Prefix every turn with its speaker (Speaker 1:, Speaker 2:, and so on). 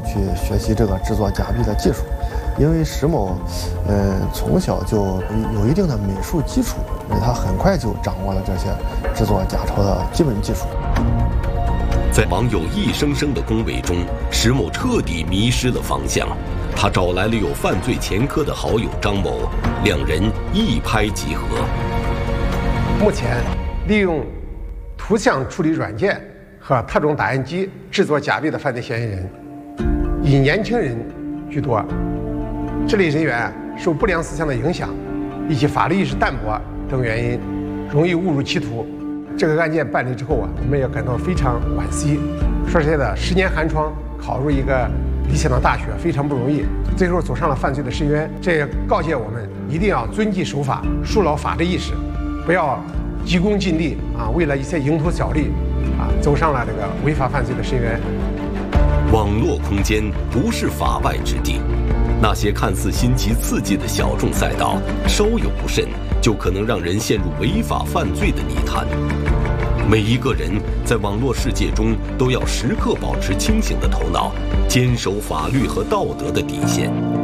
Speaker 1: 去学习这个制作假币的技术，因为石某，从小就有一定的美术基础，他很快就掌握了这些制作假钞的基本技术。
Speaker 2: 在网友一声声的恭维中，石某彻底迷失了方向。他找来了有犯罪前科的好友张某，两人一拍即合。
Speaker 3: 目前，利用图像处理软件和特种打印机制作假币的犯罪嫌疑人，以年轻人居多。这类人员受不良思想的影响，以及法律意识淡薄等原因，容易误入歧途。这个案件办理之后我们也感到非常惋惜。说实在的，10年寒窗考入一个理想的大学非常不容易，最后走上了犯罪的深渊。这也告诫我们一定要遵纪守法，树牢法治意识，不要急功近利为了一些蝇头小利走上了这个违法犯罪的深渊。
Speaker 2: 网络空间不是法外之地，那些看似新奇刺激的小众赛道，稍有不慎就可能让人陷入违法犯罪的泥潭。每一个人在网络世界中都要时刻保持清醒的头脑，坚守法律和道德的底线。